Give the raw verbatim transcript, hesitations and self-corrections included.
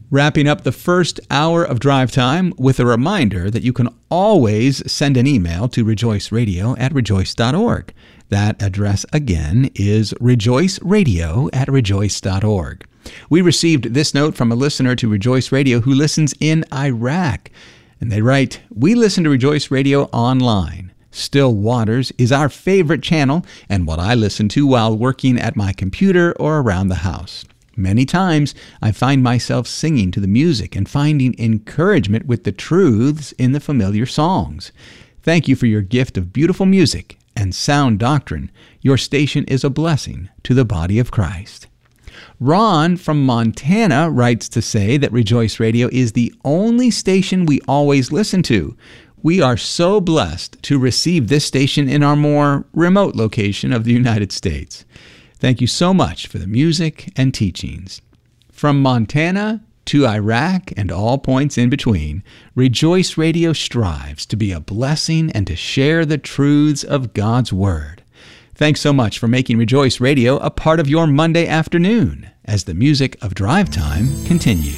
Wrapping up the first hour of Drive Time with a reminder that you can always send an email to rejoiceradio at rejoice dot org. That address again is rejoiceradio at rejoice dot org. We received this note from a listener to Rejoice Radio who listens in Iraq. And they write, "We listen to Rejoice Radio online. Still Waters is our favorite channel and what I listen to while working at my computer or around the house. Many times, I find myself singing to the music and finding encouragement with the truths in the familiar songs. Thank you for your gift of beautiful music and sound doctrine. Your station is a blessing to the body of Christ." Ron from Montana writes to say that Rejoice Radio is the only station we always listen to. We are so blessed to receive this station in our more remote location of the United States. Thank you so much for the music and teachings. From Montana to Iraq and all points in between, Rejoice Radio strives to be a blessing and to share the truths of God's Word. Thanks so much for making Rejoice Radio a part of your Monday afternoon as the music of Drive Time continues.